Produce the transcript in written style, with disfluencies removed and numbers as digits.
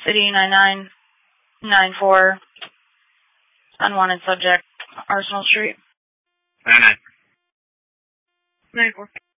City 9994. Unwanted subject, Arsenal Street. 99. 94.